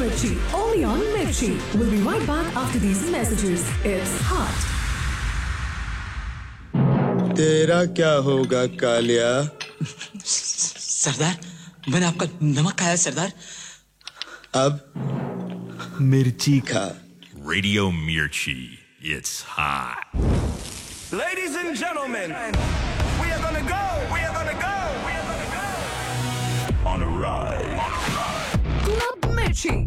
Mirchi, only on Mirchi. We'll be right back after these messages. It's hot. तेरा क्या होगा कालिया? सरदार, मैंने आपका नमक खाया सरदार. अब मिर्ची खा. Radio Mirchi. It's hot. Ladies and gentlemen, we are gonna go. On a ride. Club Mirchi.